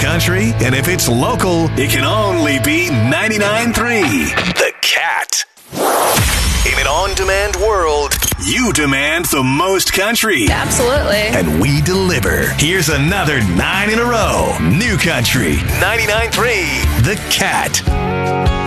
country, and if it's local, it can only be 99.3 The Cat. In an on-demand world, you demand the most country. Absolutely. And we deliver. Here's another 9 in a row. New country. 99.3 The Cat.